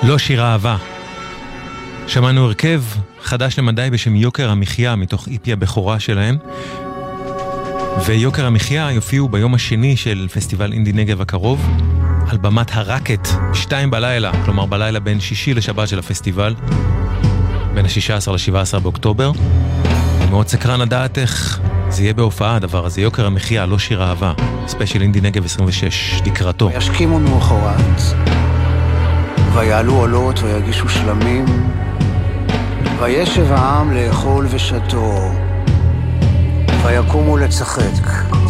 לא שיר אהבה. שמענו הרכב חדש למדי בשם יוקר המחיה מתוך איפי הבכורה שלהם. ויוקר המחיה יופיעו ביום השני של פסטיבל אינדי נגב הקרוב על במת הרקט, 2 בלילה, כלומר בלילה בין שישי לשבת של הפסטיבל, בין ה-16 ל-17 באוקטובר. אני מאוד סקרן לדעת איך זה יהיה בהופעה הדבר הזה, יוקר המחיה, לא שיר אהבה, ספיישל אינדי נגב 26, לקראתו. וישכימו מאוחרת, ויעלו עולות ויגישו שלמים, וישב העם לאכול ושתו, ויקומו לצחק.